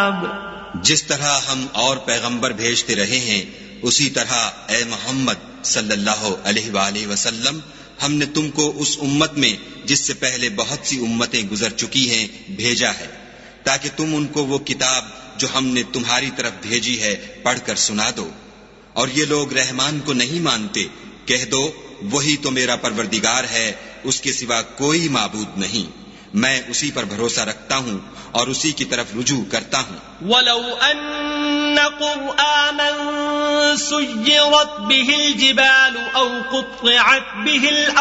किताब। जिस तरह हम और पैगंबर भेजते रहे हैं उसी तरह ए मोहम्मद सल्लल्लाहु अलैहि वसल्लम हमने तुमको उस उम्मत में जिससे पहले बहुत सी उम्मतें गुजर चुकी हैं भेजा है, ताकि तुम उनको वो किताब जो हमने तुम्हारी तरफ भेजी है पढ़कर सुना दो। और ये लोग रहमान को नहीं मानते, कह दो वही तो मेरा परवरदिगार है, उसके सिवा कोई माबूद नहीं, मैं उसी पर भरोसा रखता हूँ और उसी की तरफ रुजू करता हूँ। वलौ अन्न क़ुरआनन सुय्यरत बिहिल जिबालु औ क़ुत्तिअत बिहिल